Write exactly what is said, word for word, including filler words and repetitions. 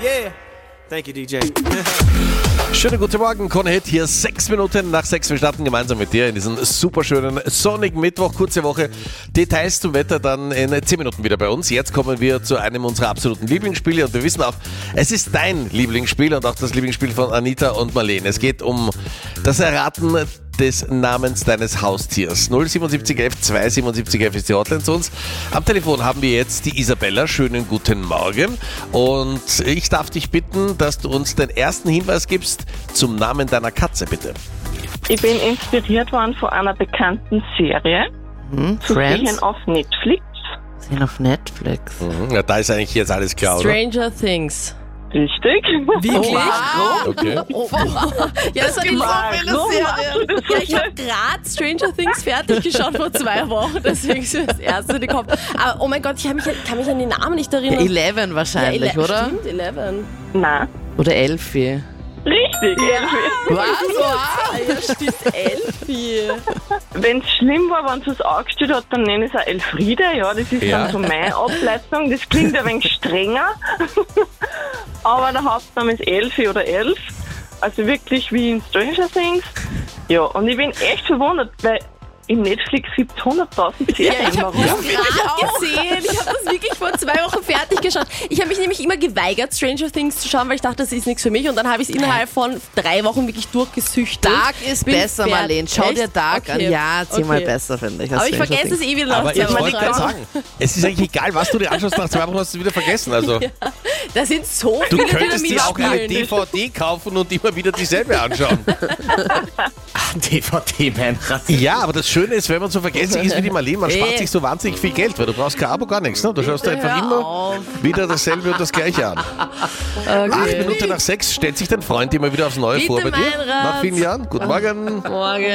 Yeah. Thank you, D J. Schönen guten Morgen, Conny Hit hier, sechs Minuten nach sechs. Wir starten gemeinsam mit dir in diesen superschönen sonnigen Mittwoch, kurze Woche. Details zum Wetter dann in zehn Minuten wieder bei uns. Jetzt kommen wir zu einem unserer absoluten Lieblingsspiele und wir wissen auch, es ist dein Lieblingsspiel und auch das Lieblingsspiel von Anita und Marlene. Es geht um das Erraten des Namens deines Haustiers. null siebenundsiebzig elf zweihundertsiebenundsiebzig elf ist die Hotline zu uns. Am Telefon haben wir jetzt die Isabella. Schönen guten Morgen. Und ich darf dich bitten, dass du uns den ersten Hinweis gibst zum Namen deiner Katze, bitte. Ich bin inspiriert worden von einer bekannten Serie. Hm, Zu Friends? sehen auf Netflix. Sind auf Netflix. Mhm, ja, da ist eigentlich jetzt alles klar, oder? Stranger Things. Richtig. Wirklich? Okay. Oh, ja, das gibt so viele Warum Serien. machst du das so Ja, ich habe schnell? gerade Stranger Things fertig geschaut vor zwei Wochen, deswegen ist mir das erste in den Kopf. Aber oh mein Gott, ich hab mich, kann mich an den Namen nicht erinnern. Eleven wahrscheinlich, ja, Ele- oder? Stimmt, Eleven. Nein. Oder Elfie. Richtig. Was? Ah, ja, stimmt, Elfie. Wenn es schlimm war, wenn sie es angestellt hat, dann nenne ich es auch Elfriede. Ja, das ist Ja. dann so meine Ableitung. Das klingt ein wenig strenger. Aber der Hauptname ist Elfie oder Elf. Also wirklich wie in Stranger Things. Ja, und ich bin echt verwundert, weil in Netflix gibt es hunderttausend Serien. Ja, ich habe Warum? das gerade gesehen. Ich habe das wirklich vor zwei Wochen fertig geschaut. Ich habe mich nämlich immer geweigert, Stranger Things zu schauen, weil ich dachte, das ist nichts für mich. Und dann habe ich es innerhalb von drei Wochen wirklich durchgesüchtet. Dark ist Bin besser, fertig. Marlene. Schau dir Echt? Dark Okay. an. Ja, zehnmal Okay. besser, finde ich. als Aber ich Stranger vergesse es Things. eh wieder nach Aber zwei ich wollte Wochen. gerade sagen, es ist eigentlich egal, was du dir anschaust, nach zwei Wochen hast du es wieder vergessen. Also Da sind so du viele könntest dir auch eine Dynamit-Spielen. D V D kaufen und immer wieder dieselbe anschauen. D V D-Man. Ja, aber das Schöne ist, wenn man so vergesslich ist wie die Marlene, man spart Eh. sich so wahnsinnig viel Geld, weil du brauchst kein Abo, gar nichts. Ne? Du schaust dir einfach Hör immer auf. wieder dasselbe und das Gleiche an. Acht Minuten nach sechs stellt sich dein Freund immer wieder aufs Neue Bitte, vor bei dir. Meinrad. Nach vielen Jahren. Guten Morgen. Morgen.